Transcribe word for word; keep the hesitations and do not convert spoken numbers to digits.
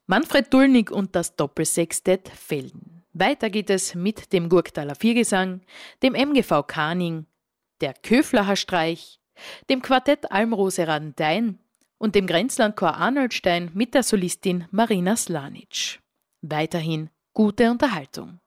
Manfred Dulnig und das Doppelsextett Felden. Weiter geht es mit dem Gurktaler Viergesang, dem M G V Kaning, der Köflacher Streich, dem Quartett Almrose Radenthein und dem Grenzlandchor Arnoldstein mit der Solistin Marina Slanic. Weiterhin gute Unterhaltung.